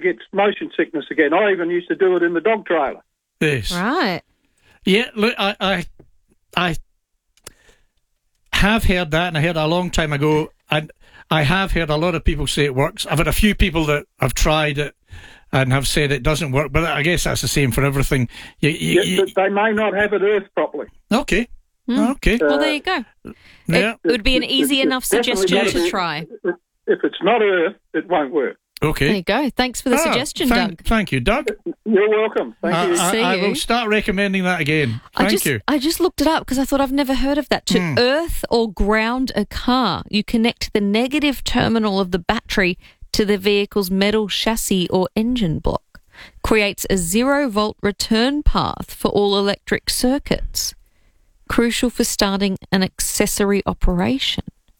gets motion sickness again. I even used to do it in the dog trailer. Yes. Right. Yeah, look, I have heard that, and I heard it a long time ago, and I have heard a lot of people say it works. I've had a few people that have tried it and have said it doesn't work, but I guess that's the same for everything. But they may not have it earthed properly. Okay. Okay. Well, there you go. Yeah. It would be an easy enough suggestion to try. If it's not earthed, it won't work. Okay. There you go. Thanks for the suggestion, Doug. Thank you, Doug. You're welcome. Thank you. I will start recommending that again. Thank you. I just looked it up because I thought I've never heard of that. To earth or ground a car, you connect the negative terminal of the battery to the vehicle's metal chassis or engine block. Creates a 0-volt return path for all electric circuits. Crucial for starting an accessory operation.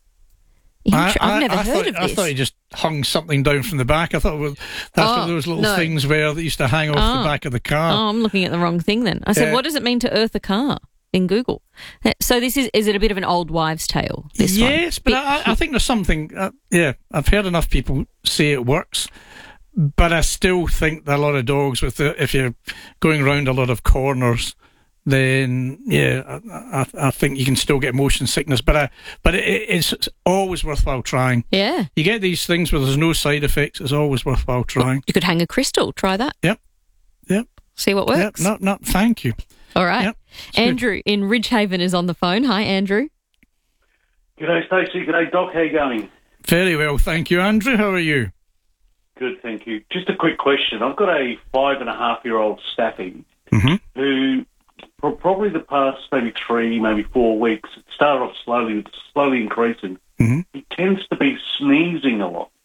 I've never heard of this. I thought you just hung something down from the back. I thought that's what those little things were that used to hang off the back of the car. Oh, I'm looking at the wrong thing then. I said, what does it mean to earth a car in Google? So this is it a bit of an old wives' tale, this one? Yes, but I think there's something, I've heard enough people say it works, but I still think that a lot of dogs, if you're going around a lot of corners, then I think you can still get motion sickness, but it's always worthwhile trying. Yeah, you get these things where there's no side effects. It's always worthwhile trying. You could hang a crystal. Try that. Yep. See what works. Yep. No. Thank you. All right. Yep. Andrew in Ridgehaven is on the phone. Hi, Andrew. G'day, Stacey. G'day, Doc. How you going? Very well, thank you, Andrew. How are you? Good, thank you. Just a quick question. I've got a 5.5-year-old Staffy who, for probably the past maybe 3, maybe 4 weeks, it started off slowly increasing. He tends to be sneezing a lot,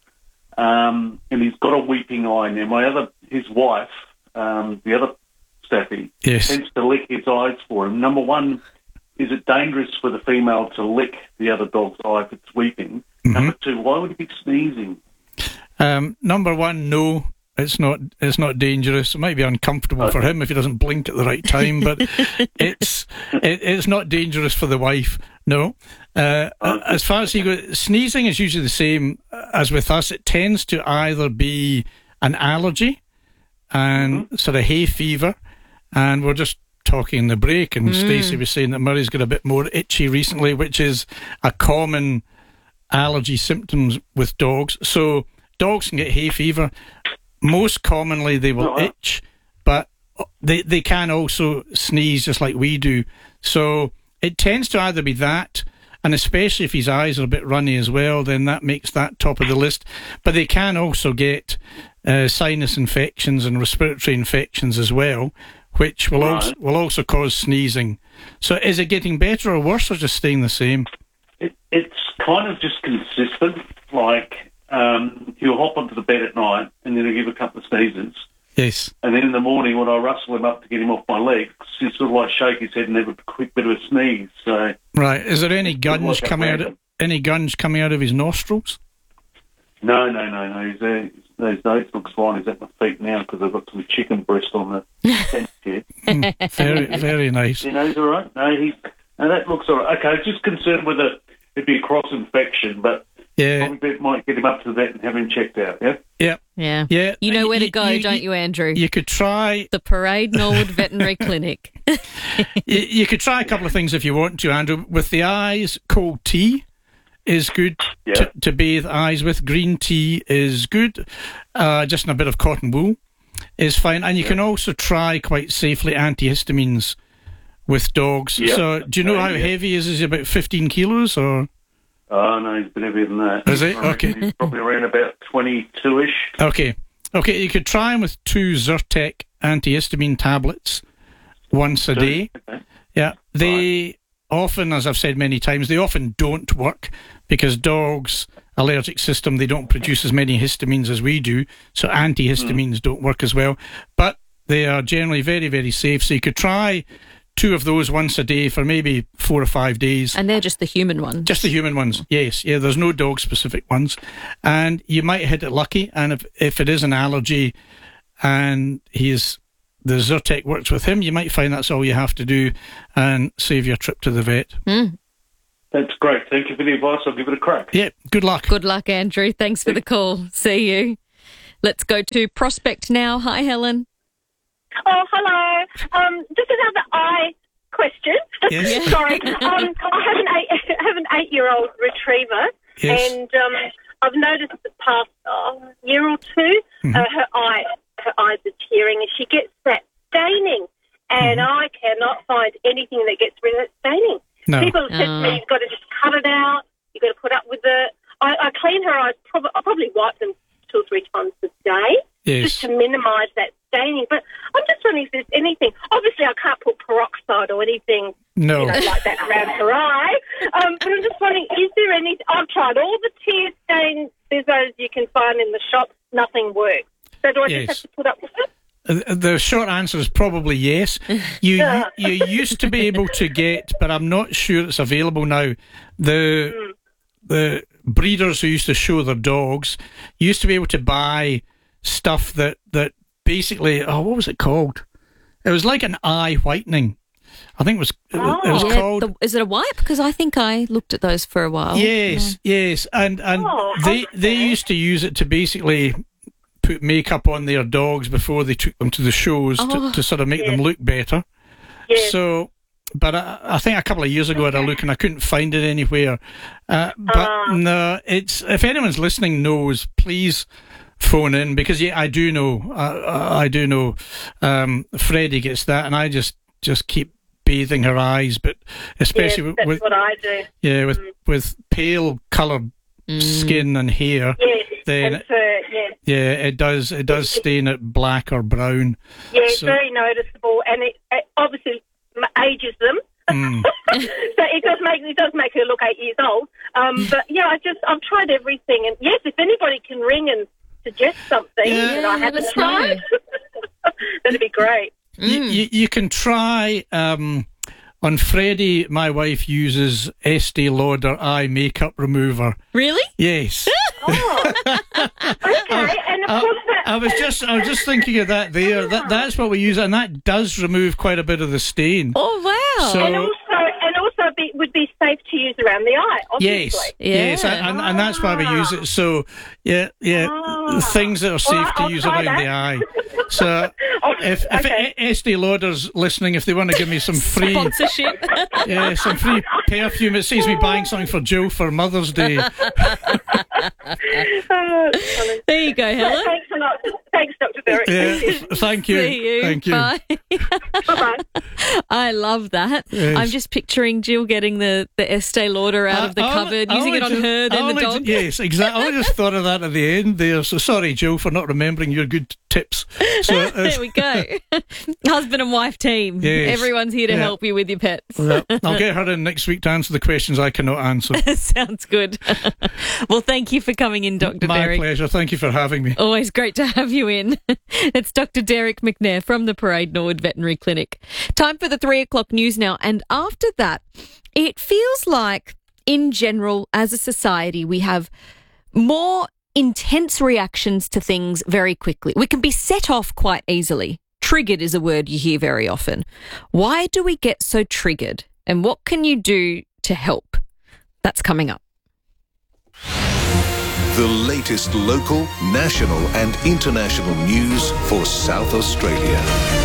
and he's got a weeping eye. Now, his wife, the other Staffy, tends to lick his eyes for him. Number one, is it dangerous for the female to lick the other dog's eye if it's weeping? Number two, why would he be sneezing? Number one, no. It's not dangerous. It might be uncomfortable for him if he doesn't blink at the right time, but it's not dangerous for the wife. No. As far as he goes, sneezing is usually the same as with us. It tends to either be an allergy and sort of hay fever, and we're just talking in the break, and Stacey was saying that Murray's got a bit more itchy recently, which is a common allergy symptoms with dogs. So dogs can get hay fever. Most commonly, they will itch, but they can also sneeze just like we do. So it tends to either be that, and especially if his eyes are a bit runny as well, then that makes that top of the list. But they can also get sinus infections and respiratory infections as well, which will also cause sneezing. So is it getting better or worse, or just staying the same? It's kind of just consistent, like... he'll hop onto the bed at night and then he'll give a couple of sneezes. Yes. And then in the morning when I rustle him up to get him off my legs, he'll sort of like shake his head and have a quick bit of a sneeze. So right. Is there any guns coming out of his nostrils? No. Those nose looks fine. He's at my feet now because I've got some chicken breast on the tent here. Very, very nice. You know, he's all right. No, that looks all right. Okay, I was just concerned with it'd be a cross infection, but probably might get him up to the vet and have him checked out, Yeah. You know where to go, don't you, Andrew? You could try... the Parade Norwood Veterinary Clinic. you could try a couple of things if you want to, Andrew. With the eyes, cold tea is good to bathe eyes with. Green tea is good. Just in a bit of cotton wool is fine. And you can also try, quite safely, antihistamines with dogs. Yep. So do you know how heavy he is? Is he about 15 kilos or... Oh, no, he's a bit heavier than that. Is he? Okay. He's probably around about 22-ish. Okay, you could try him with 2 Zyrtec antihistamine tablets once a day. Okay. Yeah, they often, as I've said many times, they often don't work because dogs' allergic system, they don't produce as many histamines as we do, so antihistamines don't work as well. But they are generally very, very safe, so you could try 2 of those once a day for maybe 4 or 5 days. And they're just the human ones? Just the human ones, yes. Yeah, there's no dog-specific ones. And you might hit it lucky, and if it is an allergy and the Zyrtec works with him, you might find that's all you have to do and save your trip to the vet. That's great. Thank you for the advice. I'll give it a crack. Yeah, good luck. Good luck, Andrew. Thanks for the call. See you. Let's go to Prospect now. Hi, Helen. Oh, hello. Just another eye question. Yes. Sorry. I have an 8-year-old retriever, Yes. and I've noticed the past year or two, her eyes are tearing, and she gets that staining, and I cannot find anything that gets rid of that staining. No. People have said to me, you've got to just cut it out. You've got to put up with it. I clean her eyes. I probably wipe them 2 or 3 times a day, Yes. just to minimise that staining. But I'm just wondering if there's anything. Obviously, I can't put peroxide or anything No. like that around her eye. But I'm just wondering, is there any... I've tried all the tear stain bizzos you can find in the shop. Nothing works. So do I Yes. just have to put up with it? The short answer is probably yes. You used to be able to get, but I'm not sure it's available now. The breeders who used to show their dogs used to be able to buy stuff that basically, what was it called? It was like an eye whitening. I think it was called. Is it a wipe? Because I think I looked at those for a while. Yes, and they used to use it to basically put makeup on their dogs before they took them to the shows to sort of make them look better. Yes. So, but I think a couple of years ago I had a look and I couldn't find it anywhere. But no, if anyone's listening knows, please phone in, because I do know. I do know. Freddie gets that, and I just keep bathing her eyes, but especially that's with what I do. Yeah, with pale coloured skin and hair. Yes, then and fur, yes. it does stain it black or brown. Yeah, it's very noticeable, and it obviously ages them. So it does make her look 8 years old. But yeah, I've tried everything, and yes, if anybody can ring and suggest something that I haven't tried, that'd be great. You can try. On Freddie, my wife uses Estee Lauder eye makeup remover. Really? Yes. Oh, okay. And of course, I was just thinking of that there. That's what we use, and that does remove quite a bit of the stain. Oh, wow. So, and also would be safe to use around the eye, obviously. Yes, and that's why we use it. So, things that are safe to use around the eye. So, if Estee Lauder's listening, if they want to give me some free sponsorship, some free perfume, it saves me buying something for Jill for Mother's Day. There you go, Helen. Thanks a lot. Thanks, Dr. Derek. Thank you. See you. Thank you. Bye. Bye-bye. I love that. Yes. I'm just picturing Jill getting the Estee Lauder out of the cupboard, using it on her, then the dog. Yes, exactly. I just thought of that at the end there. So sorry, Jill, for not remembering your good tips. So, there we go. Husband and wife team. Yes. Everyone's here to help you with your pets. I'll get her in next week to answer the questions I cannot answer. Sounds good. Well, thank you for coming in, Dr. Derek. My pleasure. Thank you for having me. Always great to have you in. It's Dr. Derek McNair from the Parade Norwood Veterinary Clinic. Time for the 3 o'clock news now. And after that, it feels like, in general, as a society, we have more intense reactions to things very quickly. We can be set off quite easily. Triggered is a word you hear very often. Why do we get so triggered? And what can you do to help? That's coming up. The latest local, national and international news for South Australia.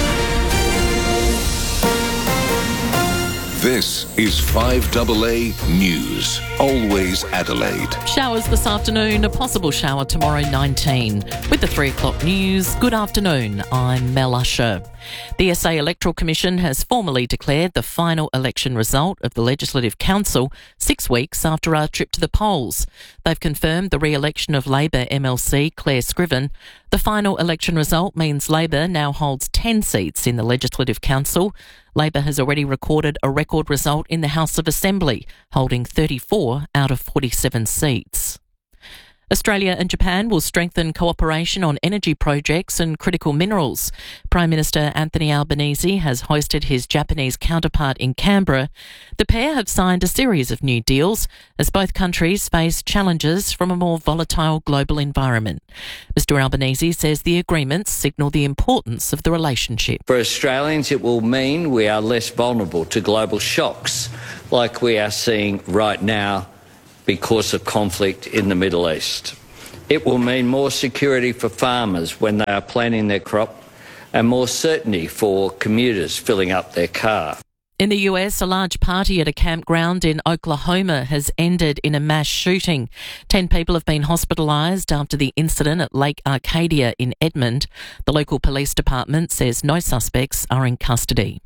This is 5AA News. Always Adelaide. Showers this afternoon, a possible shower tomorrow 19. With the 3 o'clock news, good afternoon, I'm Mel Usher. The SA Electoral Commission has formally declared the final election result of the Legislative Council 6 weeks after our trip to the polls. They've confirmed the re-election of Labor MLC Claire Scriven. The final election result means Labor now holds 10 seats in the Legislative Council. Labor has already recorded a record result in the House of Assembly, holding 34 out of 47 seats. Australia and Japan will strengthen cooperation on energy projects and critical minerals. Prime Minister Anthony Albanese has hosted his Japanese counterpart in Canberra. The pair have signed a series of new deals as both countries face challenges from a more volatile global environment. Mr Albanese says the agreements signal the importance of the relationship. For Australians, it will mean we are less vulnerable to global shocks like we are seeing right now because of conflict in the Middle East. It will mean more security for farmers when they are planting their crop and more certainty for commuters filling up their car. In the US, a large party at a campground in Oklahoma has ended in a mass shooting. 10 people have been hospitalised after the incident at Lake Arcadia in Edmond. The local police department says no suspects are in custody.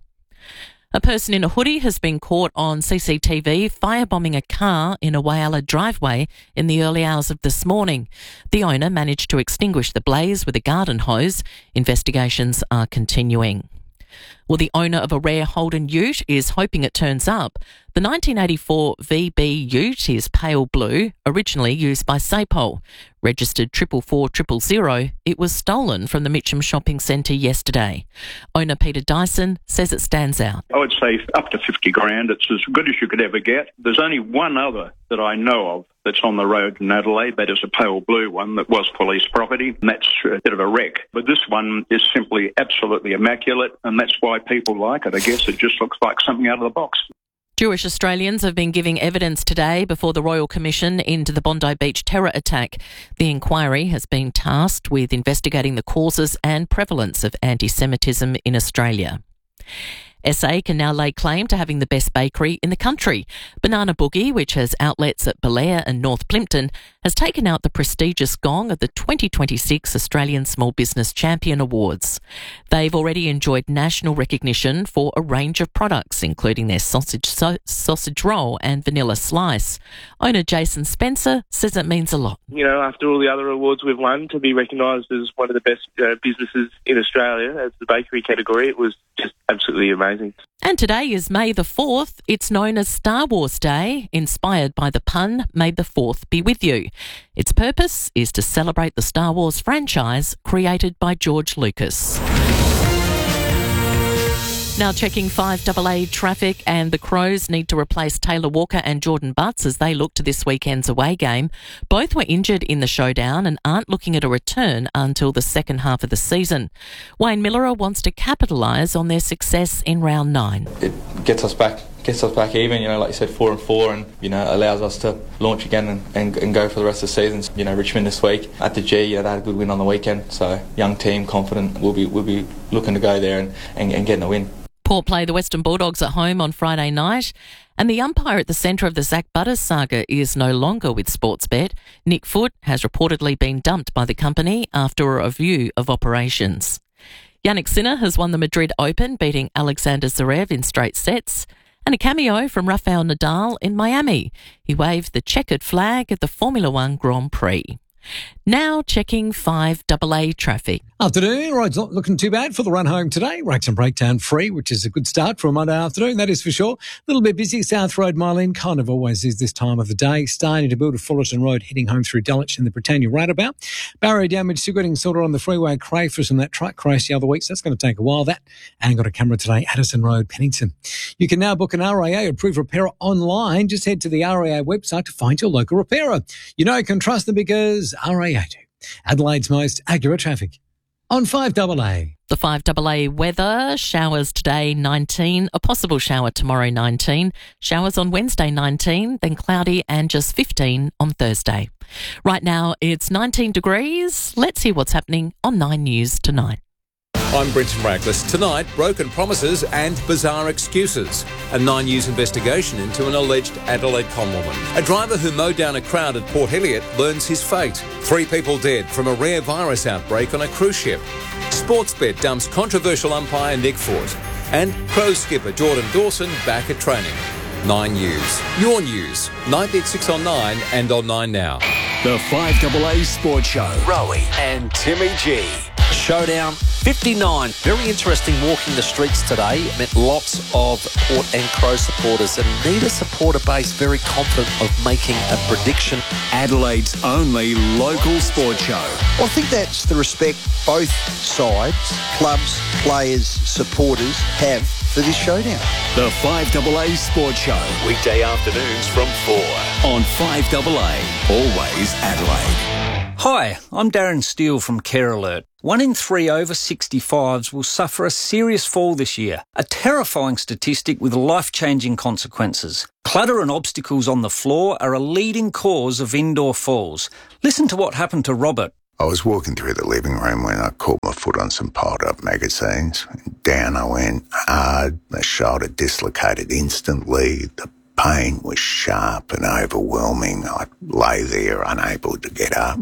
A person in a hoodie has been caught on CCTV firebombing a car in a Whyalla driveway in the early hours of this morning. The owner managed to extinguish the blaze with a garden hose. Investigations are continuing. Well, the owner of a rare Holden ute is hoping it turns up. The 1984 VB ute is pale blue, originally used by Sapol. Registered 44400, it was stolen from the Mitcham Shopping Centre yesterday. Owner Peter Dyson says it stands out. I would say up to 50 grand. It's as good as you could ever get. There's only one other that I know of that's on the road in Adelaide. That is a pale blue one that was police property, and that's a bit of a wreck. But this one is simply absolutely immaculate, and that's why people like it. I guess it just looks like something out of the box. Jewish Australians have been giving evidence today before the Royal Commission into the Bondi Beach terror attack. The inquiry has been tasked with investigating the causes and prevalence of anti-Semitism in Australia. SA can now lay claim to having the best bakery in the country. Banana Boogie, which has outlets at Belair and North Plympton, has taken out the prestigious gong of the 2026 Australian Small Business Champion Awards. They've already enjoyed national recognition for a range of products, including their sausage roll and vanilla slice. Owner Jason Spencer says it means a lot. You know, after all the other awards we've won, to be recognised as one of the best businesses in Australia as the bakery category, it was just absolutely amazing. And today is May the 4th. It's known as Star Wars Day, inspired by the pun, May the 4th be with you. Its purpose is to celebrate the Star Wars franchise created by George Lucas. Now checking 5AA traffic, and the Crows need to replace Taylor Walker and Jordan Butts as they look to this weekend's away game. Both were injured in the showdown and aren't looking at a return until the second half of the season. Wayne Miller wants to capitalise on their success in round 9. It gets us back even, like you said, 4-4, and, allows us to launch again and go for the rest of the season. Richmond this week at the G, they had a good win on the weekend, so young team, confident, we'll be looking to go there and getting a win. Port play the Western Bulldogs at home on Friday night, and the umpire at the centre of the Zach Butters saga is no longer with Sportsbet. Nick Foote has reportedly been dumped by the company after a review of operations. Yannick Sinner has won the Madrid Open, beating Alexander Zverev in straight sets, and a cameo from Rafael Nadal in Miami. He waved the checkered flag at the Formula One Grand Prix. Now checking 5AA traffic. Afternoon, roads not looking too bad for the run home today. Rates and breakdown free, which is a good start for a Monday afternoon, that is for sure. A little bit busy, South Road Mile End, kind of always is this time of the day. Starting to build a Fullerton Road heading home through Dulwich and the Britannia roundabout. Barrier damage still getting sorted on the freeway at Crayford from that truck crash the other week, so that's going to take a while, that. And got a camera today, Addison Road, Pennington. You can now book an RAA approved repairer online. Just head to the RAA website to find your local repairer. You can trust them because RAA do. Adelaide's most accurate traffic on 5AA. The 5AA weather, showers today 19, a possible shower tomorrow 19, showers on Wednesday 19, then cloudy and just 15 on Thursday. Right now it's 19 degrees. Let's hear what's happening on 9 News tonight. I'm Brenton Raglis. Tonight, broken promises and bizarre excuses. A 9 News investigation into an alleged Adelaide conwoman. A driver who mowed down a crowd at Port Elliot learns his fate. 3 people dead from a rare virus outbreak on a cruise ship. Sportsbet dumps controversial umpire Nick Foote. And Crows skipper Jordan Dawson back at training. 9 News. Your news. 9 at 6 on 9 and on 9 now. The 5AA Sports Show. Rowie and Timmy G. Showdown 59. Very interesting walking the streets today. Met lots of Port and Crow supporters, and neither supporter base very confident of making a prediction. Adelaide's only local sports show. Well, I think that's the respect both sides, clubs, players, supporters have for this showdown. The 5AA Sports Show. Weekday afternoons from 4. On 5AA. Always Adelaide. Hi, I'm Darren Steele from Care Alert. 1 in 3 over 65s will suffer a serious fall this year, a terrifying statistic with life-changing consequences. Clutter and obstacles on the floor are a leading cause of indoor falls. Listen to what happened to Robert. I was walking through the living room when I caught my foot on some piled-up magazines. Down I went hard, my shoulder dislocated instantly. The pain was sharp and overwhelming. I lay there unable to get up.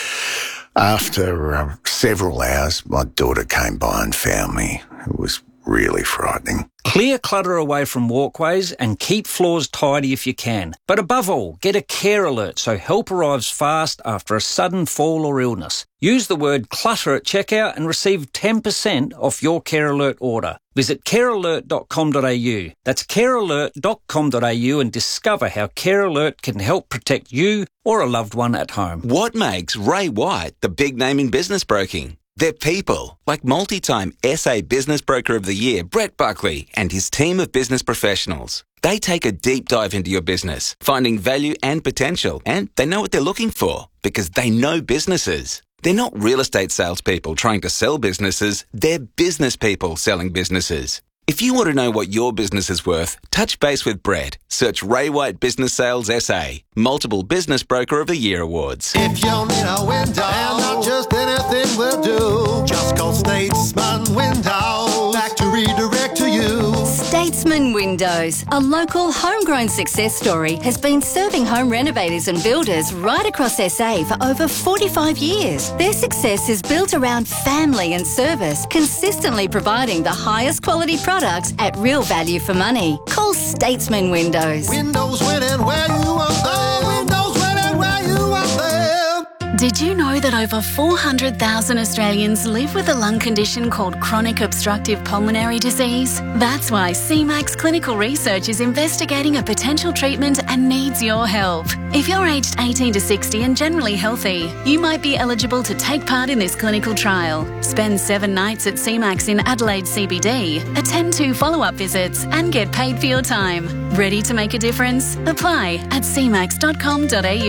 After several hours, my daughter came by and found me. It was really frightening. Clear clutter away from walkways and keep floors tidy if you can. But above all, get a Care Alert so help arrives fast after a sudden fall or illness. Use the word clutter at checkout and receive 10% off your Care Alert order. Visit carealert.com.au. That's carealert.com.au and discover how Care Alert can help protect you or a loved one at home. What makes Ray White the big name in business broking? They're people, like multi-time SA Business Broker of the Year, Brett Buckley, and his team of business professionals. They take a deep dive into your business, finding value and potential, and they know what they're looking for because they know businesses. They're not real estate salespeople trying to sell businesses, they're business people selling businesses. If you want to know what your business is worth, touch base with Brett. Search Ray White Business Sales SA. Multiple Business Broker of the Year awards. If you need a window, and not just anything will do, just call Statesman Windows. Factory direct to you. Statesman Windows, a local homegrown success story, has been serving home renovators and builders right across SA for over 45 years. Their success is built around family and service, consistently providing the highest quality products at real value for money. Call Statesman Windows. Windows when and where you want them. Windows when and where you want them. Did you know that over 400,000 Australians live with a lung condition called chronic obstructive pulmonary disease? That's why CMAX Clinical Research is investigating a potential treatment and needs your help. If you're aged 18 to 60 and generally healthy, you might be eligible to take part in this clinical trial. Spend 7 nights at CMAX in Adelaide CBD, attend 2 follow-up visits and get paid for your time. Ready to make a difference? Apply at cmax.com.au.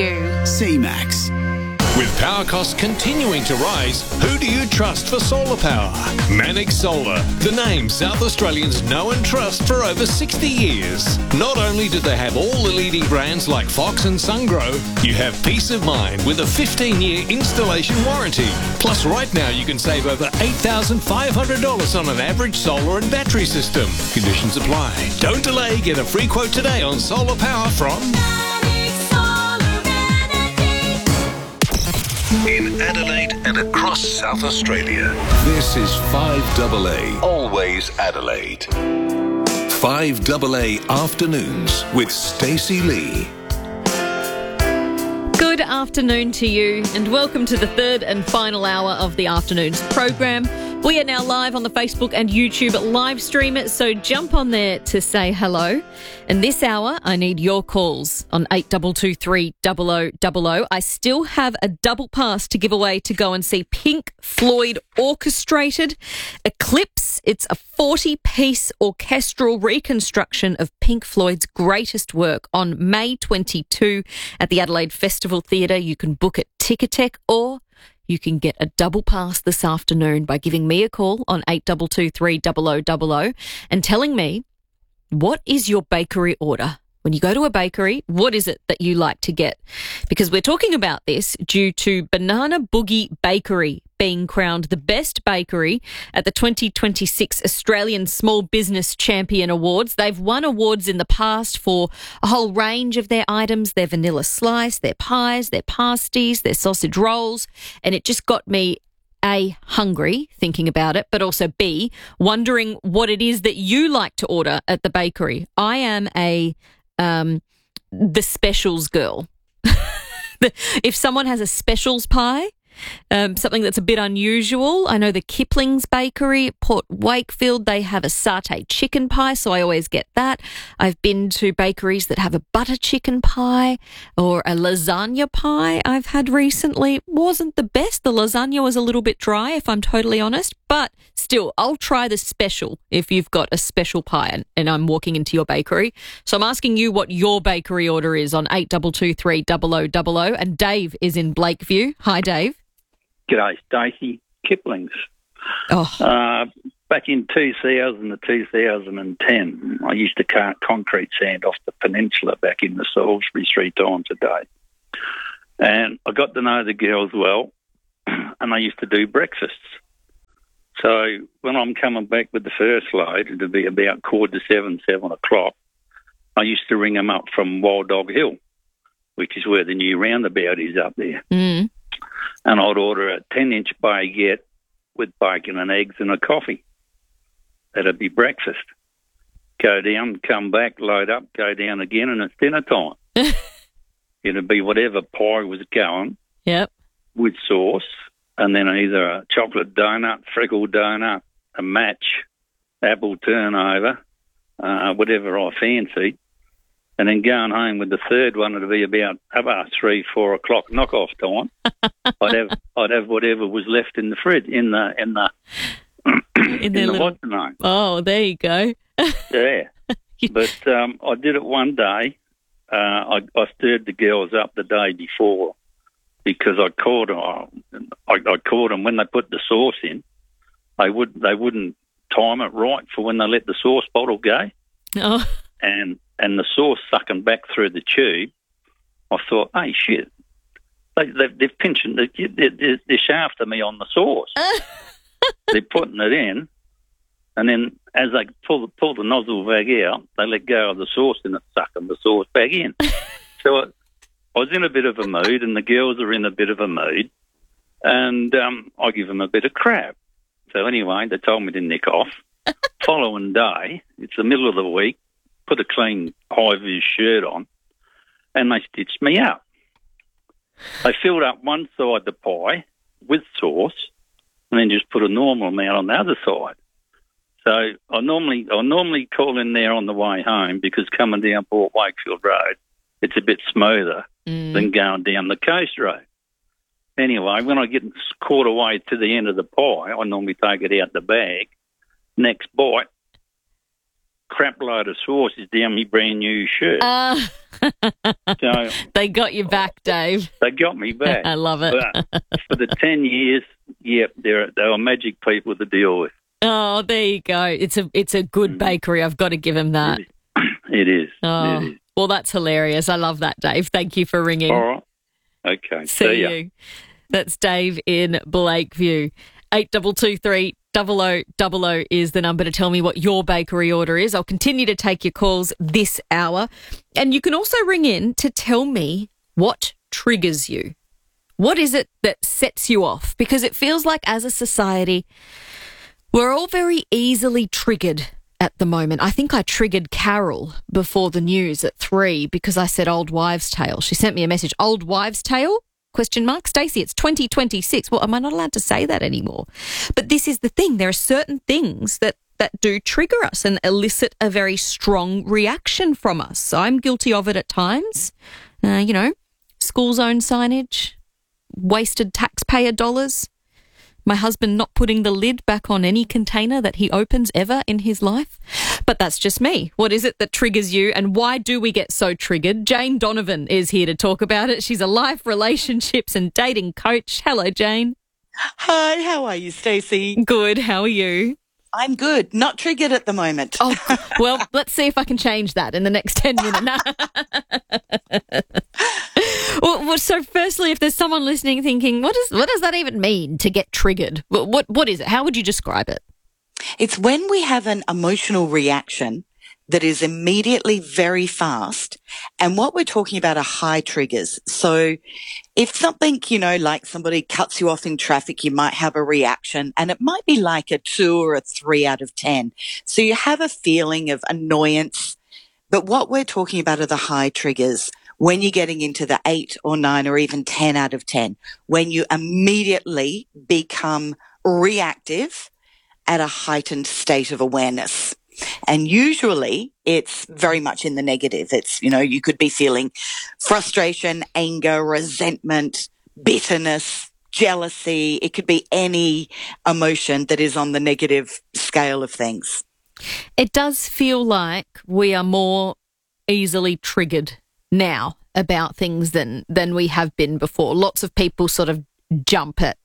CMAX. With power costs continuing to rise, who do you trust for solar power? Mannix Solar, the name South Australians know and trust for over 60 years. Not only do they have all the leading brands like Fox and Sungrow, you have peace of mind with a 15-year installation warranty. Plus, right now you can save over $8,500 on an average solar and battery system. Conditions apply. Don't delay. Get a free quote today on solar power from in Adelaide and across South Australia. This is 5AA, always Adelaide. 5AA Afternoons with Stacey Lee. Good afternoon to you and welcome to the third and final hour of the afternoon's program. We are now live on the Facebook and YouTube live stream, so jump on there to say hello. And this hour, I need your calls on 8223 0000. I still have a double pass to give away to go and see Pink Floyd orchestrated Eclipse. It's a 40-piece orchestral reconstruction of Pink Floyd's greatest work on May 22 at the Adelaide Festival Theatre. You can book at Ticketek or you can get a double pass this afternoon by giving me a call on 8223 0000 and telling me, what is your bakery order? When you go to a bakery, what is it that you like to get? Because we're talking about this due to Banana Boogie Bakery being crowned the best bakery at the 2026 Australian Small Business Champion Awards. They've won awards in the past for a whole range of their items, their vanilla slice, their pies, their pasties, their sausage rolls, and it just got me A, hungry thinking about it, but also B, wondering what it is that you like to order at the bakery. I am the specials girl. If someone has a specials pie, something that's a bit unusual. I know the Kipling's Bakery at Port Wakefield, they have a satay chicken pie, so I always get that. I've been to bakeries that have a butter chicken pie or a lasagna pie I've had recently. Wasn't the best. The lasagna was a little bit dry, if I'm totally honest, but still, I'll try the special if you've got a special pie and I'm walking into your bakery. So I'm asking you what your bakery order is on 8223 0000. And Dave is in Blakeview. Hi, Dave. G'day, Stacey. Kipling's. Oh. Back in 2000 to 2010, I used to cart concrete sand off the peninsula back in the Salisbury 3 times a day. And I got to know the girls well, and I used to do breakfasts. So when I'm coming back with the first load, it'd be about 7:15, 7 o'clock, I used to ring them up from Wild Dog Hill, which is where the new roundabout is up there. Mm. And I'd order a 10-inch baguette with bacon and eggs and a coffee. That'd be breakfast. Go down, come back, load up, go down again, and it's dinner time. It'd be whatever pie was going. Yep. With sauce, and then either a chocolate donut, freckle donut, a match, apple turnover, whatever I fancied. And then going home with the third one, it'd be about 3, 4 o'clock knock-off time. I'd have whatever was left in the fridge, in the what's the name. Oh, there you go. Yeah. But I did it one day. I stirred the girls up the day before because I caught them when they put the sauce in. They wouldn't time it right for when they let the sauce bottle go. Oh. And the sauce sucking back through the tube. I thought, hey, shit, they've pinched, they're shafting me on the sauce. They're putting it in, and then as they pull the nozzle back out, they let go of the sauce and it's sucking the sauce back in. So I was in a bit of a mood, and the girls are in a bit of a mood, and I give them a bit of crap. So anyway, they told me to nick off. Following day, it's the middle of the week, put a clean high-vis shirt on, and they stitched me up. They filled up one side of the pie with sauce, and then just put a normal amount on the other side. So I normally call in there on the way home because coming down Port Wakefield Road, it's a bit smoother than going down the coast road. Anyway, when I get quarter way to the end of the pie, I normally take it out the bag. Next bite, crap load of sauce is down my brand new shirt. So they got you back, Dave. They got me back. I love it. But for the 10 years, yep, they were magic people to deal with. Oh, there you go. It's a good bakery. I've got to give him that. It is. Oh, it is. Well, that's hilarious. I love that, Dave. Thank you for ringing. All right. Okay. See you. That's Dave in Blakeview. 8223 0000 is the number to tell me what your bakery order is. I'll continue to take your calls this hour. And you can also ring in to tell me what triggers you. What is it that sets you off? Because it feels like as a society, we're all very easily triggered at the moment. I think I triggered Carol before the news at 3 because I said old wives' tale. She sent me a message, old wives' tale? ? Stacey, it's 2026. Well, am I not allowed to say that anymore? But this is the thing. There are certain things that do trigger us and elicit a very strong reaction from us. I'm guilty of it at times. School zone signage, wasted taxpayer dollars, my husband not putting the lid back on any container that he opens ever in his life. But that's just me. What is it that triggers you, and why do we get so triggered? Jane Donovan is here to talk about it. She's a life, relationships and dating coach. Hello, Jane. Hi, how are you, Stacey? Good, how are you? I'm good. Not triggered at the moment. Oh, well, let's see if I can change that in the next 10 minutes. Well, so firstly, if there's someone listening thinking, what does that even mean to get triggered? What is it? How would you describe it? It's when we have an emotional reaction that is immediately very fast. And what we're talking about are high triggers. So if something, like somebody cuts you off in traffic, you might have a reaction, and it might be like a 2 or a 3 out of 10. So you have a feeling of annoyance. But what we're talking about are the high triggers. When you're getting into the 8 or 9 or even 10 out of 10, when you immediately become reactive at a heightened state of awareness. And usually it's very much in the negative. It's, you could be feeling frustration, anger, resentment, bitterness, jealousy. It could be any emotion that is on the negative scale of things. It does feel like we are more easily triggered now about things than we have been before. Lots of people sort of jump at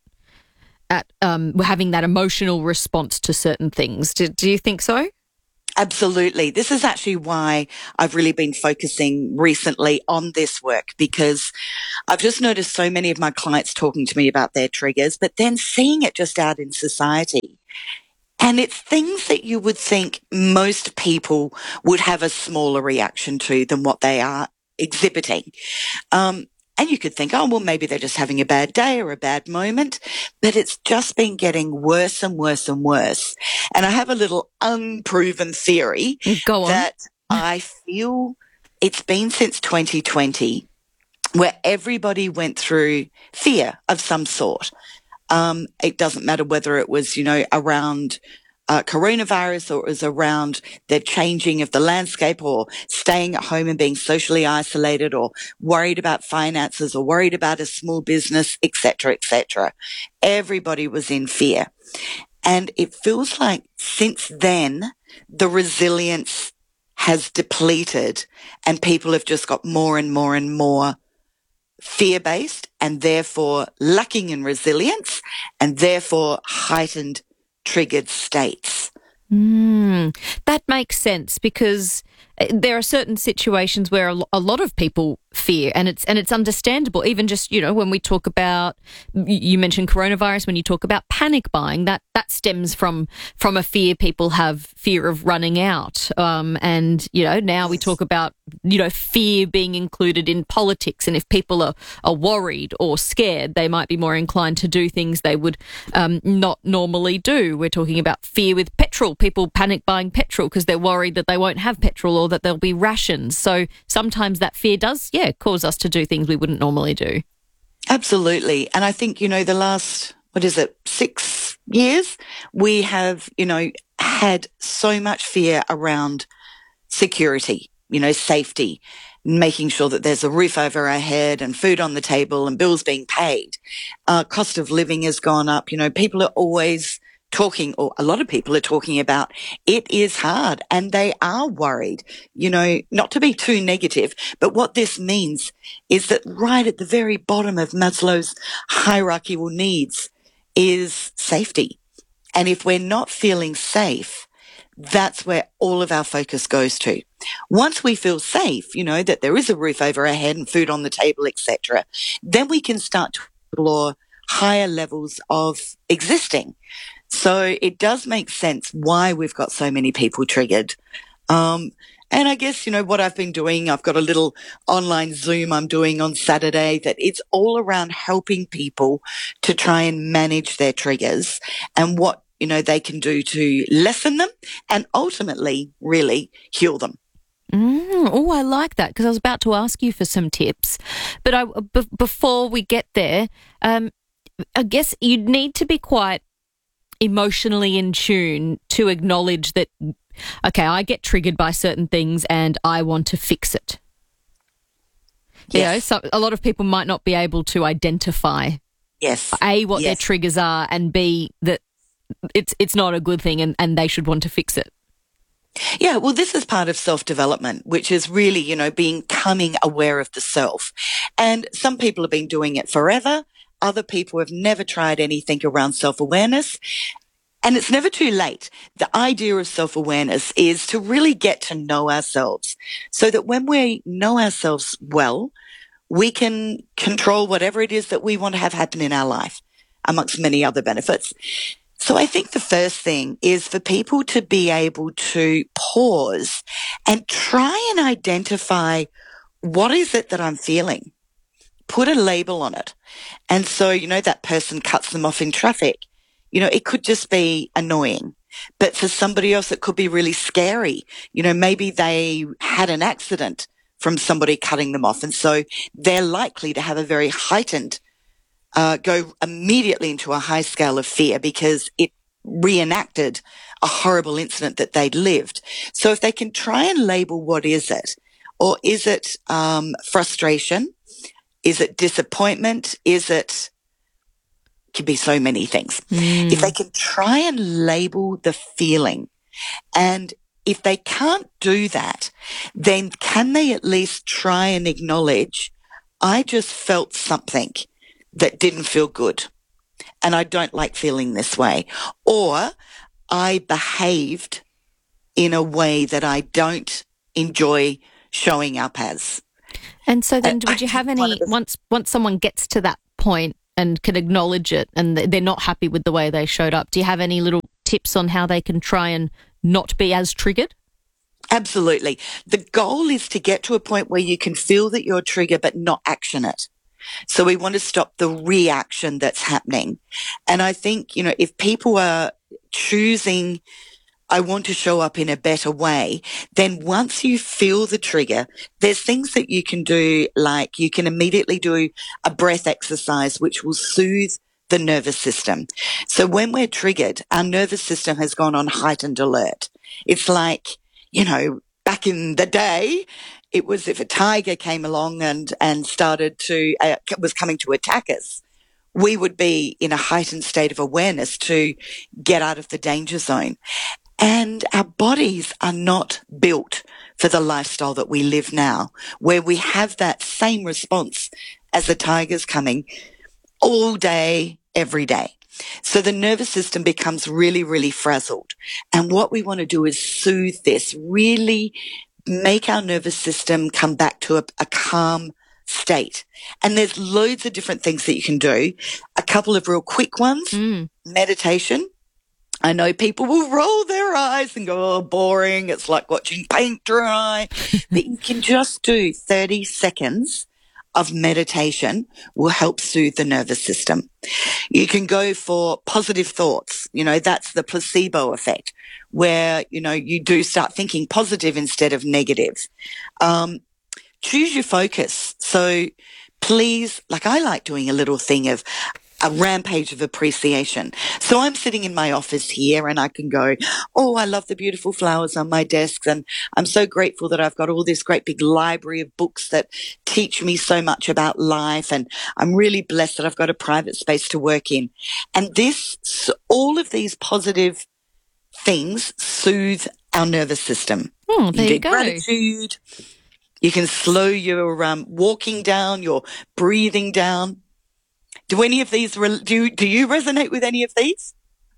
having that emotional response to certain things. Do you think so? Absolutely. This is actually why I've really been focusing recently on this work, because I've just noticed so many of my clients talking to me about their triggers, but then seeing it just out in society. And it's things that you would think most people would have a smaller reaction to than what they are exhibiting. And you could think, oh, well, maybe they're just having a bad day or a bad moment, but it's just been getting worse and worse and worse. And I have a little unproven theory that I feel it's been since 2020 where everybody went through fear of some sort. It doesn't matter whether it was, around coronavirus, or it was around the changing of the landscape, or staying at home and being socially isolated, or worried about finances, or worried about a small business, etc., etc. Everybody was in fear. And it feels like since then, the resilience has depleted and people have just got more and more and more fear-based, and therefore lacking in resilience, and therefore heightened triggered states. That makes sense, because there are certain situations where a lot of people fear, and it's understandable. Even just, when we talk about, you mentioned coronavirus, when you talk about panic buying, that stems from a fear. People have fear of running out. And, now we talk about, fear being included in politics. And if people are worried or scared, they might be more inclined to do things they would not normally do. We're talking about fear with petrol, people panic buying petrol because they're worried that they won't have petrol or that there'll be rations. So sometimes that fear does, cause us to do things we wouldn't normally do. Absolutely. And I think, the last, 6 years, we have, had so much fear around security, safety, making sure that there's a roof over our head and food on the table and bills being paid. Cost of living has gone up. People are always talking, or a lot of people are talking about it is hard, and they are worried, not to be too negative, but what this means is that right at the very bottom of Maslow's hierarchical needs is safety. And if we're not feeling safe, that's where all of our focus goes to. Once we feel safe, that there is a roof over our head and food on the table, etc., then we can start to explore higher levels of existing. So it does make sense why we've got so many people triggered. And I guess, what I've been doing, I've got a little online Zoom I'm doing on Saturday that it's all around helping people to try and manage their triggers and what, they can do to lessen them and ultimately really heal them. Oh, I like that, because I was about to ask you for some tips. But before we get there, I guess you'd need to be quite emotionally in tune to acknowledge that, okay, I get triggered by certain things and I want to fix it. Yes. So a lot of people might not be able to identify A, what their triggers are, and B, that it's not a good thing and they should want to fix it. Yeah, well, this is part of self-development, which is really, becoming aware of the self. And some people have been doing it forever. Other people have never tried anything around self-awareness. And it's never too late. The idea of self-awareness is to really get to know ourselves so that when we know ourselves well, we can control whatever it is that we want to have happen in our life, amongst many other benefits. So I think the first thing is for people to be able to pause and try and identify what is it that I'm feeling. Put a label on it. And so, that person cuts them off in traffic. It could just be annoying. But for somebody else, it could be really scary. Maybe they had an accident from somebody cutting them off. And so they're likely to have a very heightened, go immediately into a high scale of fear because it reenacted a horrible incident that they'd lived. So if they can try and label what is it, or is it frustration? Is it disappointment? Is it can be so many things. If they can try and label the feeling, and if they can't do that, then can they at least try and acknowledge, I just felt something that didn't feel good and I don't like feeling this way, or I behaved in a way that I don't enjoy showing up as. And so then would you have any, once someone gets to that point and can acknowledge it and they're not happy with the way they showed up, do you have any little tips on how they can try and not be as triggered? Absolutely. The goal is to get to a point where you can feel that you're triggered but not action it. So we want to stop the reaction that's happening. And I think, you know, if people are choosing, I want to show up in a better way, then once you feel the trigger, there's things that you can do, like you can immediately do a breath exercise, which will soothe the nervous system. So when we're triggered, our nervous system has gone on heightened alert. It's like, you know, back in the day, it was if a tiger came along and started to, was coming to attack us, we would be in a heightened state of awareness to get out of the danger zone. And our bodies are not built for the lifestyle that we live now, where we have that same response as the tigers coming all day, every day. So the nervous system becomes really, really frazzled. And what we want to do is soothe this, really make our nervous system come back to a calm state. And there's loads of different things that you can do. A couple of real quick ones, meditation. I know people will roll their eyes and go, oh, boring. It's like watching paint dry. But you can just do 30 seconds of meditation will help soothe the nervous system. You can go for positive thoughts. You know, that's the placebo effect where, you know, you do start thinking positive instead of negative. Choose your focus. So please, like I like doing a little thing of a rampage of appreciation. So I'm sitting in my office here and I can go, oh, I love the beautiful flowers on my desks. And I'm so grateful that I've got all this great big library of books that teach me so much about life. And I'm really blessed that I've got a private space to work in. And all of these positive things soothe our nervous system. Oh, there you go. Gratitude. You can slow your walking down, your breathing down. Do any of these, do you resonate with any of these?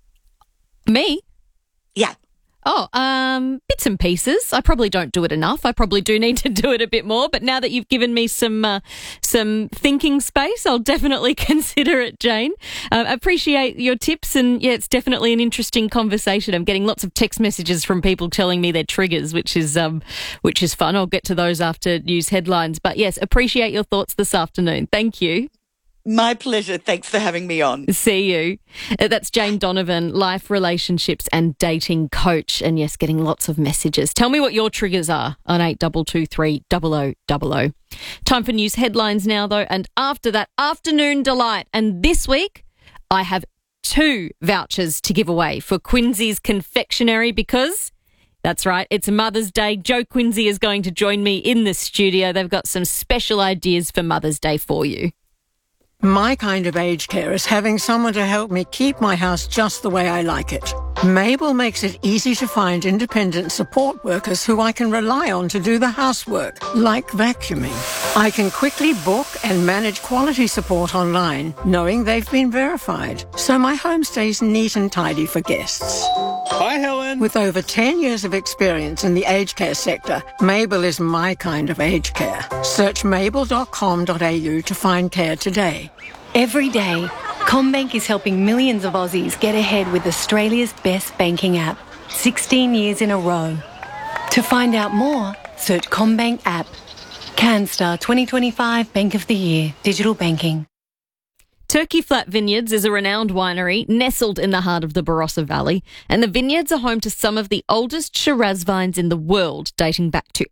Me? Yeah. Oh, bits and pieces. I probably don't do it enough. I probably do need to do it a bit more. But now that you've given me some thinking space, I'll definitely consider it, Jane. Appreciate your tips, and yeah, it's definitely an interesting conversation. I'm getting lots of text messages from people telling me their triggers, which is fun. I'll get to those after news headlines. But yes, appreciate your thoughts this afternoon. Thank you. My pleasure. Thanks for having me on. See you. That's Jane Donovan, life, relationships and dating coach. And yes, getting lots of messages. Tell me what your triggers are on 8223 0000. Time for news headlines now, though. And after that, afternoon delight. And this week, I have 2 vouchers to give away for Quincy's Confectionery because... that's right, it's Mother's Day. Joe Quincy is going to join me in the studio. They've got some special ideas for Mother's Day for you. My kind of aged care is having someone to help me keep my house just the way I like it. Mabel makes it easy to find independent support workers who I can rely on to do the housework, like vacuuming. I can quickly book and manage quality support online, knowing they've been verified, so my home stays neat and tidy for guests. Hi, Helen. With over 10 years of experience in the aged care sector, Mabel is my kind of aged care. Search mabel.com.au to find care today. Every day, CommBank is helping millions of Aussies get ahead with Australia's best banking app, 16 years in a row. To find out more, search CommBank app. CanStar 2025 Bank of the Year, Digital Banking. Turkey Flat Vineyards is a renowned winery nestled in the heart of the Barossa Valley, and the vineyards are home to some of the oldest Shiraz vines in the world, dating back to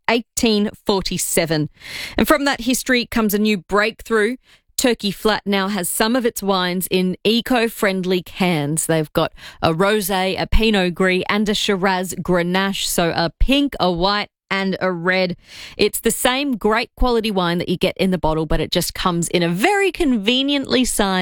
1847. And from that history comes a new breakthrough. Turkey Flat now has some of its wines in eco-friendly cans. They've got a rosé, a Pinot Gris and a Shiraz Grenache, so a pink, a white and a red. It's the same great quality wine that you get in the bottle, but it just comes in a very conveniently sized can.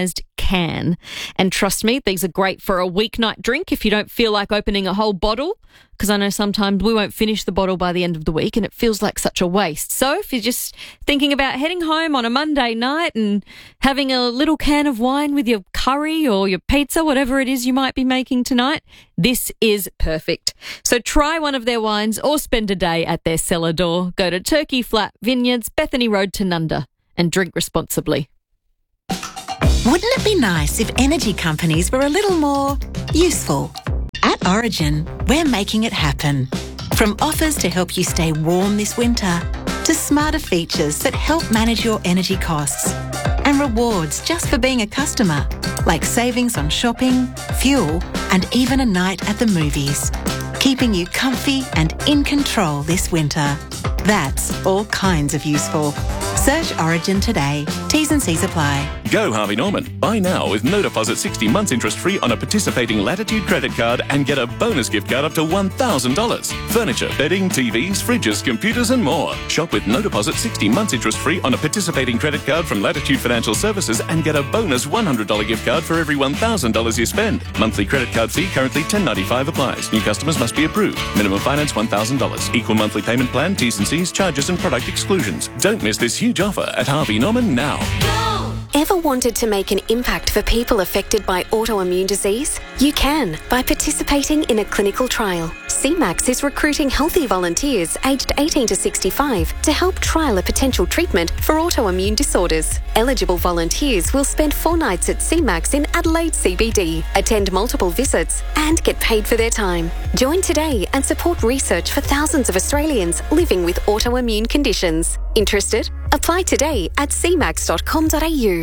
can. And trust me, these are great for a weeknight drink if you don't feel like opening a whole bottle, because I know sometimes we won't finish the bottle by the end of the week and it feels like such a waste. So if you're just thinking about heading home on a Monday night and having a little can of wine with your curry or your pizza, whatever it is you might be making tonight, this is perfect. So try one of their wines or spend a day at their cellar door. Go to Turkey Flat Vineyards, Bethany Road, Tanunda, and drink responsibly. Wouldn't it be nice if energy companies were a little more useful? At Origin, we're making it happen. From offers to help you stay warm this winter, to smarter features that help manage your energy costs, and rewards just for being a customer, like savings on shopping, fuel, and even a night at the movies. Keeping you comfy and in control this winter. That's all kinds of useful. Search Origin today. T's and C's apply. Go Harvey Norman. Buy now with no deposit 60 months interest free on a participating Latitude credit card and get a bonus gift card up to $1,000. Furniture, bedding, TVs, fridges, computers and more. Shop with no deposit 60 months interest free on a participating credit card from Latitude Financial Services and get a bonus $100 gift card for every $1,000 you spend. Monthly credit card fee currently $10.95 applies. New customers must be approved. Minimum finance $1,000. Equal monthly payment plan, T's and C's, charges and product exclusions. Don't miss this huge offer at Harvey Norman now. Ever wanted to make an impact for people affected by autoimmune disease? You can by participating in a clinical trial. CMAX is recruiting healthy volunteers aged 18 to 65 to help trial a potential treatment for autoimmune disorders. Eligible volunteers will spend 4 nights at CMAX in Adelaide CBD, attend multiple visits and get paid for their time. Join today and support research for thousands of Australians living with autoimmune conditions. Interested? Apply today at cmax.com.au.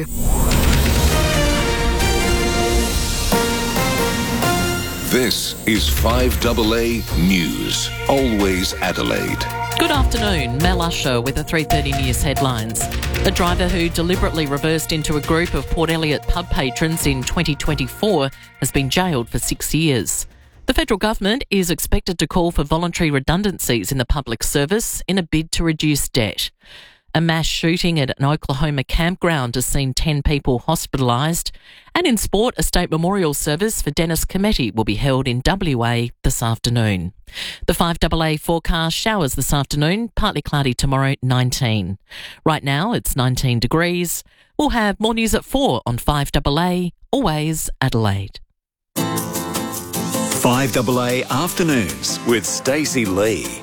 This is 5AA News. Always Adelaide. Good afternoon, Mel Usher with the 3:30 News headlines. A driver who deliberately reversed into a group of Port Elliot pub patrons in 2024 has been jailed for 6 years. The federal government is expected to call for voluntary redundancies in the public service in a bid to reduce debt. A mass shooting at an Oklahoma campground has seen 10 people hospitalised. And in sport, a state memorial service for Dennis Cometti will be held in WA this afternoon. The 5AA forecast: showers this afternoon, partly cloudy tomorrow, 19. Right now it's 19 degrees. We'll have more news at 4 on 5AA, always Adelaide. 5AA Afternoons with Stacey Lee.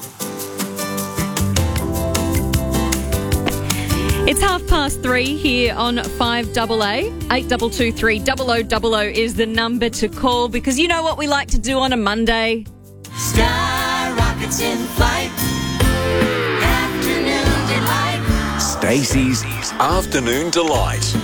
It's 3:30 here on 5AA. 8223 0000 is the number to call, because you know what we like to do on a Monday. Sky rockets in flight. Afternoon delight. Stacey's Afternoon Delight.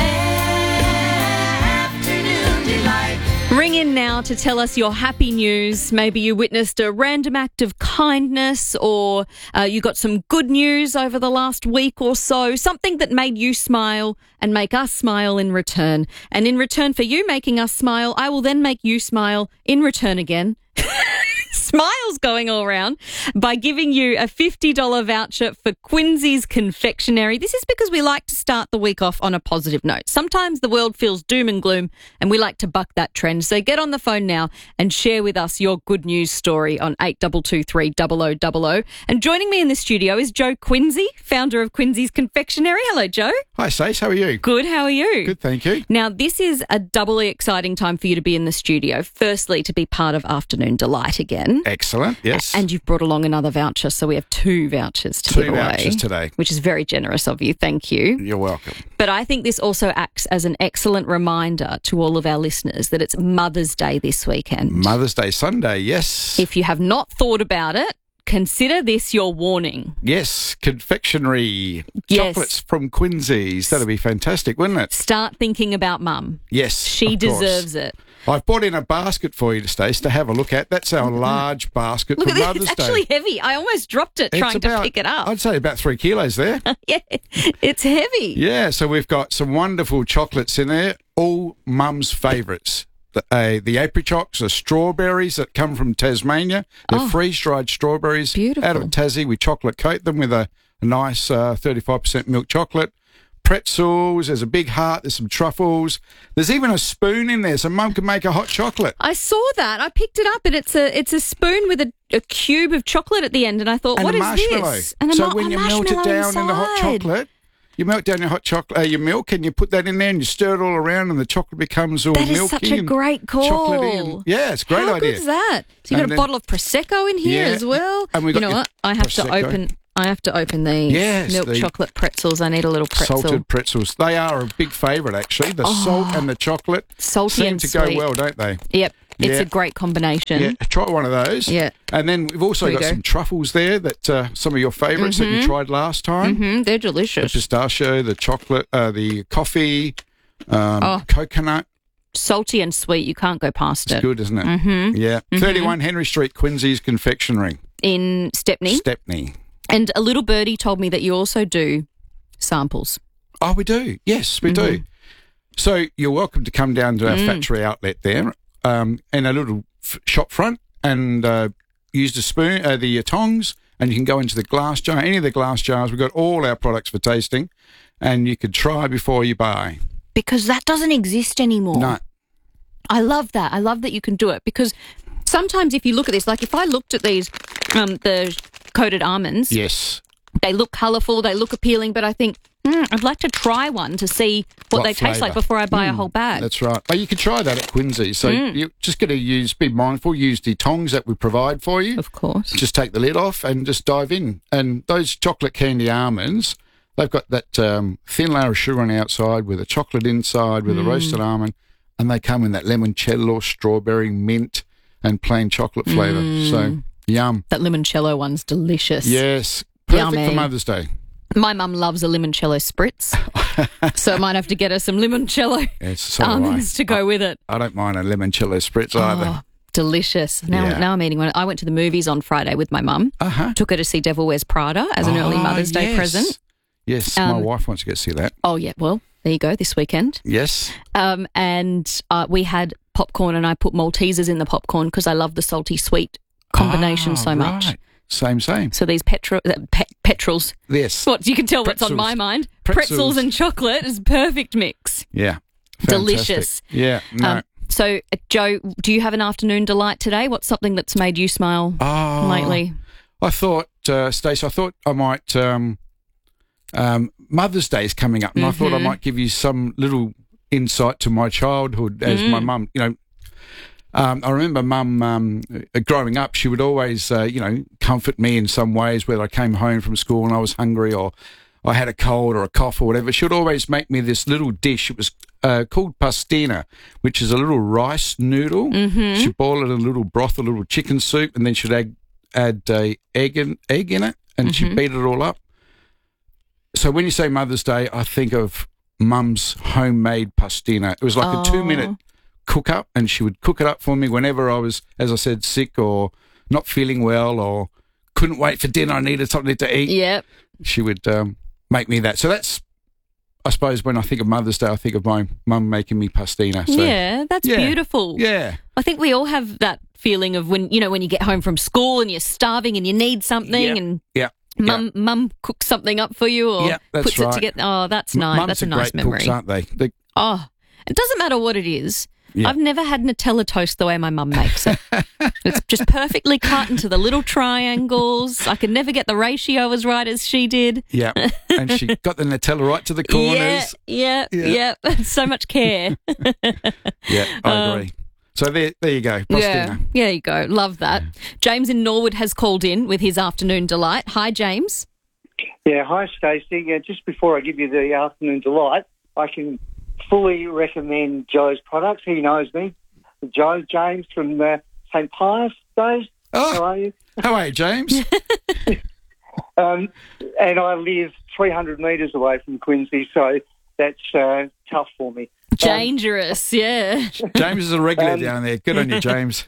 Afternoon delight. Ring in now to tell us your happy news. Maybe you witnessed a random act of kindness, or you got some good news over the last week or so, something that made you smile and make us smile in return. And in return for you making us smile, I will then make you smile in return again. Smiles going all around by giving you a $50 voucher for Quincy's Confectionery. This is because we like to start the week off on a positive note. Sometimes the world feels doom and gloom and we like to buck that trend. So get on the phone now and share with us your good news story on 8223 0000. And joining me in the studio is Joe Quincy, founder of Quincy's Confectionery. Hello, Joe. Hi, Stace. How are you? Good. How are you? Good, thank you. Now, this is a doubly exciting time for you to be in the studio. Firstly, to be part of Afternoon Delight again. Excellent, yes. And you've brought along another voucher, so we have 2 vouchers to give away. 2 vouchers today. Which is very generous of you. Thank you. You're welcome. But I think this also acts as an excellent reminder to all of our listeners that it's Mother's Day this weekend. Mother's Day Sunday, yes. If you have not thought about it, consider this your warning. Yes, confectionery. Yes. Chocolates from Quincy's. That'd be fantastic, wouldn't it? Start thinking about Mum. Yes, She of course. deserves it. I've brought in a basket for you, Stace, to have a look at. That's our large basket Look for at this. Mother's It's Day. actually heavy. I almost dropped it trying to pick it up. I'd say about 3 kilos there. Yeah, it's heavy. Yeah, so we've got some wonderful chocolates in there, all Mum's favourites. The apricots, the strawberries that come from Tasmania. They're freeze-dried strawberries out of Tassie. We chocolate coat them with a nice 35% milk chocolate. pretzels. There's a big heart. There's some truffles. There's even a spoon in there, so Mum can make a hot chocolate. I saw that. I picked it up, and it's a spoon with a cube of chocolate at the end, and I thought, And what a is marshmallow. this? And So when you melt it down in the hot inside. chocolate, you melt down your hot chocolate, your milk, and you put that in there, and you stir it all around, and the chocolate becomes all That milky. is such a and great call. chocolatey and- yeah, it's a great How idea. good's that? So you've got And a then- bottle of Prosecco in here Yeah. as well. And we You got know your what? I have to open these Yes, milk the chocolate pretzels. I need a little pretzel. Salted pretzels. They are a big favourite, actually. The salt and the chocolate Salty seem and to go sweet. well, don't they? Yep, it's Yeah. a great combination. Yeah, try one of those. Yeah. And then we've also There you got go. some truffles there that some of your favourites that you tried last time. They're The delicious. pistachio, the chocolate, the coffee, coconut. Salty and sweet. You can't go past It's it. good, isn't it? Yeah. 31 Henry Street, Quincy's Confectionery. In Stepney. Stepney. And a little birdie told me that you also do samples. Oh, we do. Yes, we do. So you're welcome to come down to our factory outlet there in a little shop front and use the spoon, the tongs, and you can go into the glass jar, any of the glass jars. We've got all our products for tasting, and you could try before you buy. Because that doesn't exist anymore. No. I love that. I love that you can do it because sometimes if you look at this, like if I looked at these, the coated almonds, Yes. they look colourful, they look appealing, but I think I'd like to try one to see what they taste like flavour? before I buy a whole bag. That's right. Oh, you could try that at Quincy. So you just got to be mindful, use the tongs that we provide for you. Of course. Just take the lid off and just dive in. And those chocolate candy almonds, they've got that thin layer of sugar on the outside with a chocolate inside with a roasted almond, and they come in that limoncello, strawberry, mint, and plain chocolate flavour. So, yum. That limoncello one's delicious. Yes. Perfect Yummy. for Mother's Day. My mum loves a limoncello spritz, so I might have to get her some limoncello Yes, so do I. almonds to go with it. I don't mind a limoncello spritz either. Delicious. Now I'm eating one. I went to the movies on Friday with my mum. Took her to see Devil Wears Prada as an early Mother's Day yes. present. Yes, my wife wants to go see that. Oh, yeah. Well, there you go, this weekend. Yes. And we had popcorn, and I put Maltesers in the popcorn because I love the salty sweet combination so much. Right. Same. So these petrels. Yes. What you can tell what's on Pretzels. my mind. Pretzels. And chocolate is a perfect mix. Yeah. Delicious. Fantastic. Yeah. No. So, Joe, do you have an afternoon delight today? What's something that's made you smile lately? I thought, Stacey, I might. Mother's Day is coming up, and I thought I might give you some little insight to my childhood as my mum. You know, I remember Mum growing up. She would always, comfort me in some ways. Whether I came home from school and I was hungry, or I had a cold or a cough or whatever, she would always make me this little dish. It was called pastina, which is a little rice noodle. She'd boil it in a little broth, a little chicken soup, and then she'd add a egg in it, and she'd beat it all up. So when you say Mother's Day, I think of Mum's homemade pastina. It was like a 2-minute cook up, and she would cook it up for me whenever I was, as I said, sick or not feeling well or couldn't wait for dinner. I needed something to eat. Yep. She would make me that. So that's, I suppose, when I think of Mother's Day, I think of my mum making me pastina. So, Yeah, that's beautiful. Yeah. I think we all have that feeling of when you get home from school and you're starving and you need something and Mum cooks something up for you or that's puts right. it together. Oh, that's nice. Mums That's a are nice great memory. cooks, aren't they? Oh, it doesn't matter what it is. Yeah. I've never had Nutella toast the way my mum makes it. It's just perfectly cut into the little triangles. I could never get the ratio as right as she did. Yeah, and she got the Nutella right to the corners. Yeah. So much care. Yeah, I agree. So there you go. Pastina. Yeah, there you go. Love that. James in Norwood has called in with his afternoon delight. Hi, James. Yeah, hi, Stacey. Yeah, just before I give you the afternoon delight, I can fully recommend Joe's products. He knows me. James from St. Pius days. Oh, how are you? How are you, James? And I live 300 metres away from Quincy, so that's tough for me. Dangerous, yeah. James is a regular down there. Good on you, James.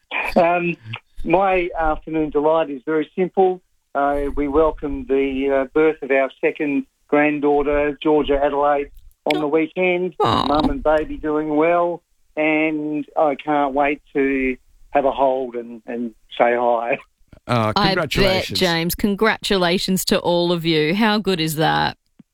My afternoon delight is very simple. We welcomed the birth of our second granddaughter, Georgia Adelaide, on the weekend. Mum and baby doing well, and I can't wait to have a hold and say hi. Congratulations. I bet, James. Congratulations to all of you. How good is that?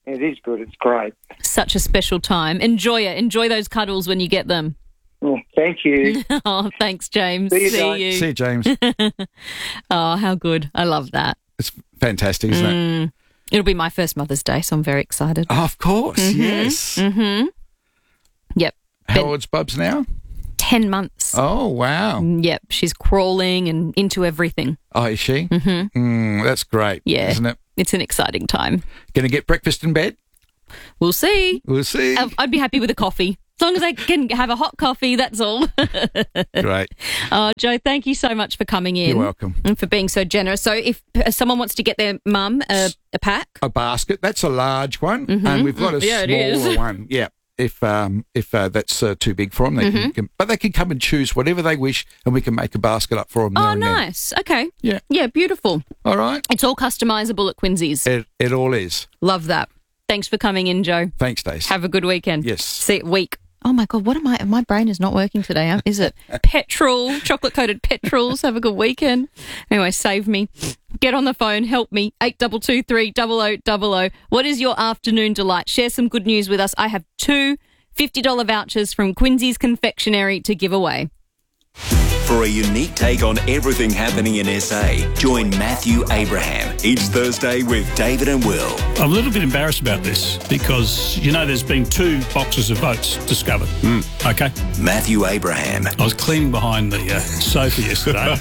It is good. It's great. Such a special time. Enjoy it. Enjoy those cuddles when you get them. Thank you. Oh, thanks, James. See you, See James. you. See you, James. Oh, how good. I love that. It's fantastic, isn't it? It'll be my first Mother's Day, so I'm very excited. Oh, of course, yes. Mm-hmm. Yep. How old's Bubs now? 10 months. Oh, wow. Yep. She's crawling and into everything. Oh, is she? Mm-hmm. That's great, Yeah. isn't it? It's an exciting time. Going to get breakfast in bed? We'll see. We'll see. I'd be happy with a coffee. As long as I can have a hot coffee, that's all. Great. Joe, thank you so much for coming in. You're welcome. And for being so generous. So if someone wants to get their mum a pack? A basket. That's a large one. Mhm. And we've got a Yeah, it is. smaller one. Yeah. If that's too big for them, but they can come and choose whatever they wish, and we can make a basket up for them. Oh, nice. Okay. Yeah. Yeah, beautiful. All right. It's all customisable at Quincy's. It all is. Love that. Thanks for coming in, Joe. Thanks, Dace. Have a good weekend. Yes. See you week. Oh, my God. What am I? My brain is not working today, is it? Petrol, chocolate-coated petrols. Have a good weekend. Anyway, save me. Get on the phone. Help me. 8223 0000. What is your afternoon delight? Share some good news with us. I have two $50 vouchers from Quincy's Confectionery to give away. For a unique take on everything happening in SA, join Matthew Abraham each Thursday with David and Will. I'm a little bit embarrassed about this because, there's been 2 boxes of votes discovered. Okay? Matthew Abraham. I was cleaning behind the sofa yesterday.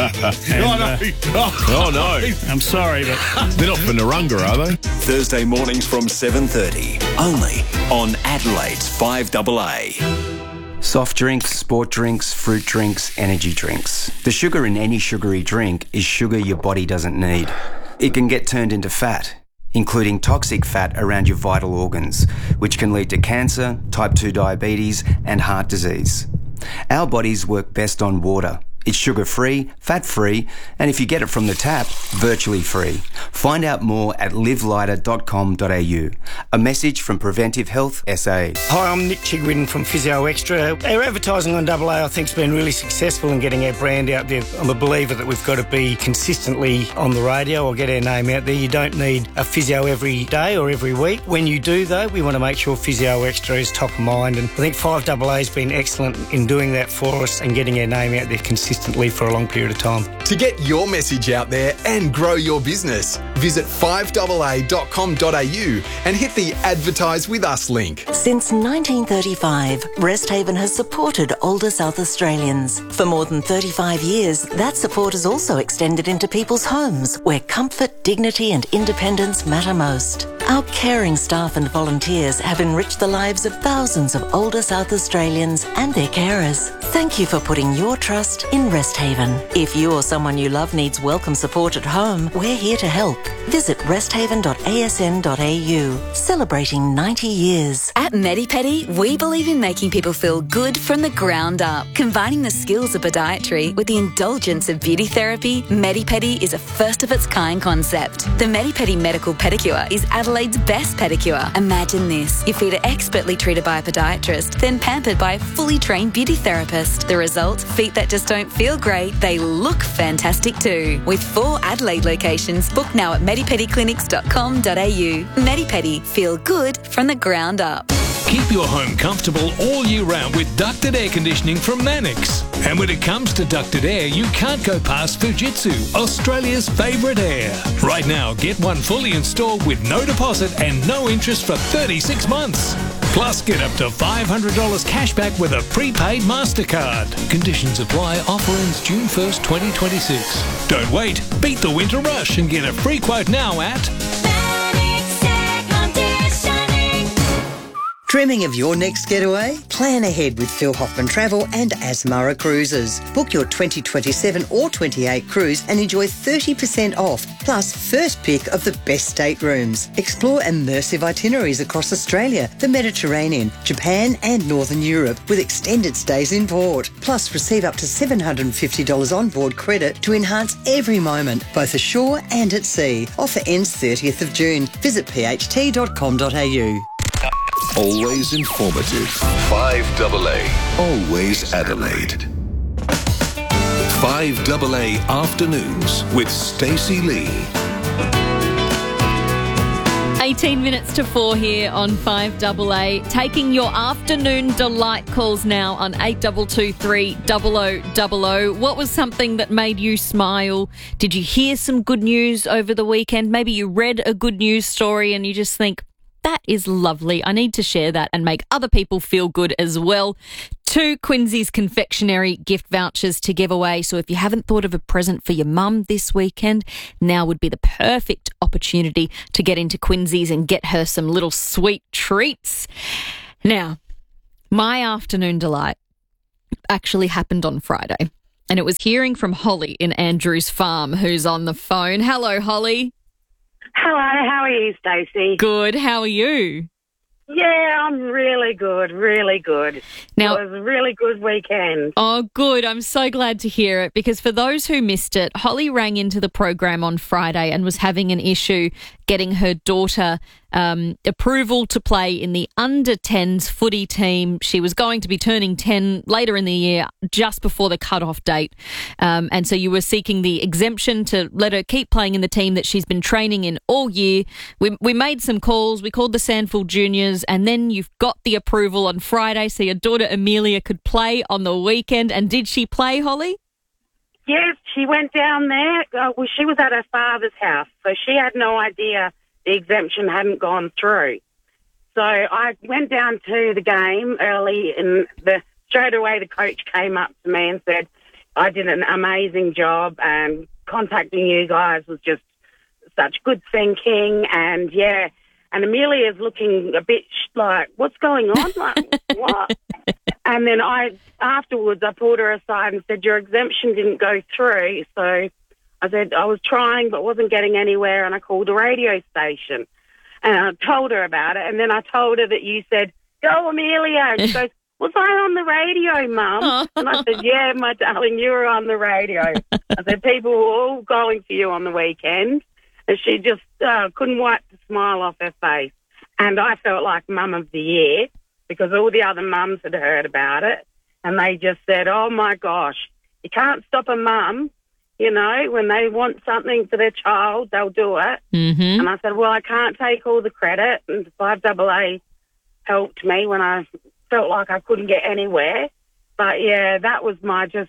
Oh, no. I'm sorry, but... They're not for Narunga, are they? Thursday mornings from 7:30, only on Adelaide's 5AA. Soft drinks, sport drinks, fruit drinks, energy drinks. The sugar in any sugary drink is sugar your body doesn't need. It can get turned into fat, including toxic fat around your vital organs, which can lead to cancer, type 2 diabetes, and heart disease. Our bodies work best on water. It's sugar-free, fat-free, and if you get it from the tap, virtually free. Find out more at livelighter.com.au. A message from Preventive Health SA. Hi, I'm Nick Chigwin from Physio Extra. Our advertising on AA, I think, has been really successful in getting our brand out there. I'm a believer that we've got to be consistently on the radio or get our name out there. You don't need a physio every day or every week. When you do, though, we want to make sure Physio Extra is top of mind, and I think 5AA has been excellent in doing that for us and getting our name out there consistently for a long period of time. To get your message out there and grow your business, visit 5AA.com.au and hit the Advertise With Us link. Since 1935, Resthaven has supported older South Australians. For more than 35 years, that support has also extended into people's homes, where comfort, dignity and independence matter most. Our caring staff and volunteers have enriched the lives of thousands of older South Australians and their carers. Thank you for putting your trust in Resthaven. If you or someone you love needs welcome support at home, we're here to help. Visit resthaven.asn.au. Celebrating 90 years. At MediPedi, we believe in making people feel good from the ground up. Combining the skills of podiatry with the indulgence of beauty therapy, MediPedi is a first-of-its-kind concept. The MediPedi Medical Pedicure is Adelaide's best pedicure. Imagine this. Your feet are expertly treated by a podiatrist, then pampered by a fully trained beauty therapist. The result? Feet that just don't feel great, they look fantastic too. With 4 Adelaide locations, book now at medipediclinics.com.au. MediPedi, feel good from the ground up. Keep your home comfortable all year round with ducted air conditioning from Mannix. And when it comes to ducted air, you can't go past Fujitsu, Australia's favourite air. Right now, get one fully installed with no deposit and no interest for 36 months. Plus, get up to $500 cash back with a prepaid MasterCard. Conditions apply. Offer ends June 1st, 2026. Don't wait. Beat the winter rush and get a free quote now at... Dreaming of your next getaway? Plan ahead with Phil Hoffman Travel and Asmara Cruises. Book your 2027 or 28 cruise and enjoy 30% off, plus first pick of the best staterooms. Explore immersive itineraries across Australia, the Mediterranean, Japan and Northern Europe with extended stays in port. Plus receive up to $750 onboard credit to enhance every moment, both ashore and at sea. Offer ends 30th of June. Visit pht.com.au. Always informative. 5AA. Always Adelaide. 5AA Afternoons with Stacey Lee. 18 minutes to 4 here on 5AA. Taking your afternoon delight calls now on 8223 0000. What was something that made you smile? Did you hear some good news over the weekend? Maybe you read a good news story and you just think, that is lovely. I need to share that and make other people feel good as well. 2 Quincy's confectionery gift vouchers to give away. So if you haven't thought of a present for your mum this weekend, now would be the perfect opportunity to get into Quincy's and get her some little sweet treats. Now, my afternoon delight actually happened on Friday, and it was hearing from Holly in Andrews Farm, who's on the phone. Hello, Holly. Hello, how are you, Stacey? Good, how are you? Yeah, I'm really good, really good. Now, it was a really good weekend. Oh, good. I'm so glad to hear it, because for those who missed it, Holly rang into the program on Friday and was having an issue getting her daughter approval to play in the under-10s footy team. She was going to be turning 10 later in the year, just before the cut-off date. And so you were seeking the exemption to let her keep playing in the team that she's been training in all year. We made some calls. We called the Sandford Juniors, and then you've got the approval on Friday so your daughter Amelia could play on the weekend. And did she play, Holly? Yes, she went down there. Well, she was at her father's house, so she had no idea the exemption hadn't gone through. So I went down to the game early, and straight away the coach came up to me and said, I did an amazing job, and contacting you guys was just such good thinking. And, yeah, and Amelia's looking a bit like, what's going on? Like, what? And then afterwards, I pulled her aside and said, your exemption didn't go through. So I said, I was trying but wasn't getting anywhere, and I called the radio station. And I told her about it, and then I told her that you said, go, Amelia. And she goes, was I on the radio, Mum? And I said, yeah, my darling, you were on the radio. I said, people were all going for you on the weekend. And she just couldn't wipe the smile off her face. And I felt like Mum of the Year, because all the other mums had heard about it, and they just said, oh, my gosh, you can't stop a mum, you know, when they want something for their child, they'll do it. Mm-hmm. And I said, well, I can't take all the credit, and 5AA helped me when I felt like I couldn't get anywhere. But, yeah, that was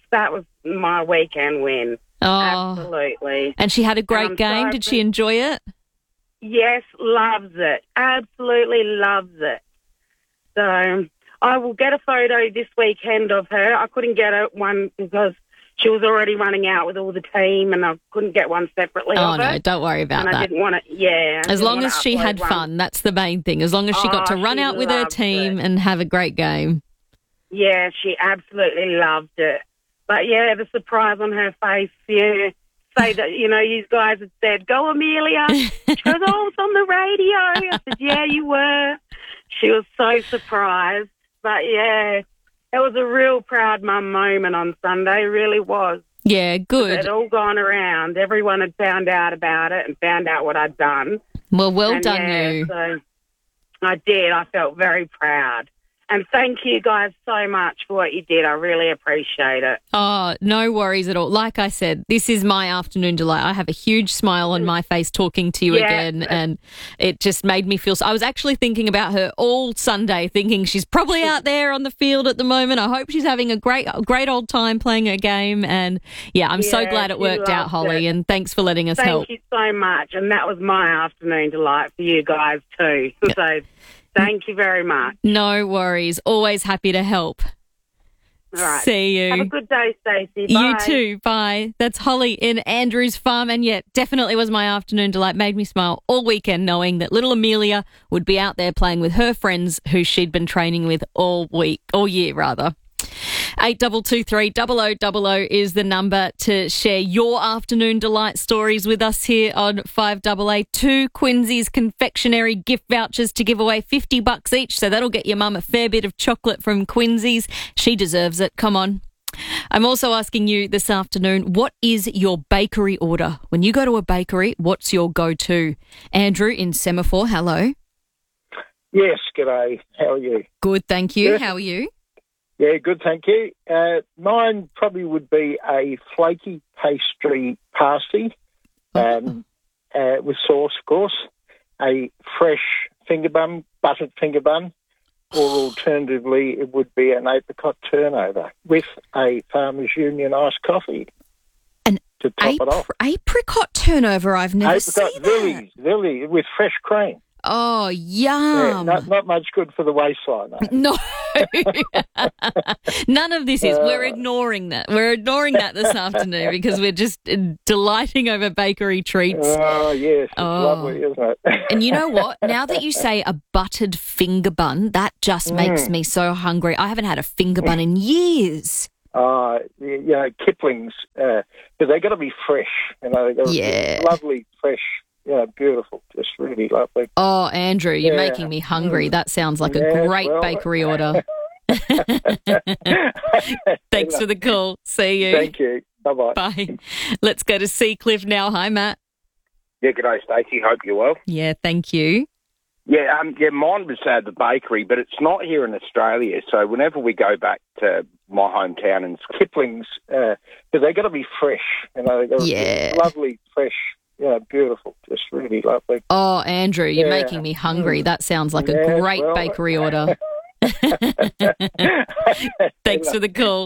my weekend win. Oh. Absolutely. And she had a great game. Did she enjoy it? Yes, loves it. Absolutely loves it. So I will get a photo this weekend of her. I couldn't get one because she was already running out with all the team, and I couldn't get one separately of her. Oh, no, don't worry about that. I didn't want to, yeah. As long as she had fun, that's the main thing. As long as she got to run out with her team and have a great game. Yeah, she absolutely loved it. But, yeah, the surprise on her face, yeah, say that, you know, you guys had said, go, Amelia. She goes, oh, I was on the radio. I said, yeah, you were. She was so surprised. But, yeah, it was a real proud mum moment on Sunday, really was. Yeah, good. It had all gone around. Everyone had found out about it and found out what I'd done. Well done, yeah, you. So I did. I felt very proud. And thank you guys so much for what you did. I really appreciate it. Oh, no worries at all. Like I said, this is my afternoon delight. I have a huge smile on my face talking to you again, and it just made me feel... I was actually thinking about her all Sunday, thinking she's probably out there on the field at the moment. I hope she's having a great old time playing her game. And, yeah, I'm so glad it worked out, Holly, and thanks for letting us help. Thank you so much. And that was my afternoon delight for you guys too. So... thank you very much. No worries. Always happy to help. All right. See you. Have a good day, Stacey. Bye. You too. Bye. That's Holly in Andrews Farm. And yet, definitely was my afternoon delight. Made me smile all weekend knowing that little Amelia would be out there playing with her friends who she'd been training with all year rather. 8223 0000 is the number to share your afternoon delight stories with us here on 5AA. 2 Quincy's confectionery gift vouchers to give away, $50 each, so that'll get your mum a fair bit of chocolate from Quincy's. She deserves it. Come on. I'm also asking you this afternoon, what is your bakery order? When you go to a bakery, what's your go-to? Andrew in Semaphore, hello. Yes, g'day. How are you? Good, thank you. Yeah. How are you? Yeah, good, thank you. Mine probably would be a flaky pastry pasty with sauce, of course. a fresh finger bun, buttered finger bun, or alternatively it would be an apricot turnover with a Farmers Union iced coffee to top it off. Apricot turnover, I've never seen that. Lily with fresh cream. Oh, yum. Yeah, not much good for the waistline. No. None of this is. We're ignoring that. We're ignoring that this afternoon because we're just delighting over bakery treats. Oh, yes. It's lovely, isn't it? And you know what? Now that you say a buttered finger bun, that just makes me so hungry. I haven't had a finger bun in years. Kipling's, because they got to be fresh. They got to be lovely, fresh. Yeah, beautiful. Just really lovely. Oh, Andrew, you're making me hungry. That sounds like a great bakery order. Thanks for the call. See you. Thank you. Bye-bye. Bye. Let's go to Seacliff now. Hi, Matt. Yeah, g'day, Stacey. Hope you're well. Yeah, thank you. Yeah, mine was the bakery, but it's not here in Australia. So whenever we go back to my hometown and Kipling's, because they got to be fresh. They got to be lovely, fresh. Yeah, beautiful. Just really lovely. Oh, Andrew, you're making me hungry. That sounds like a great bakery order. Thanks for the call.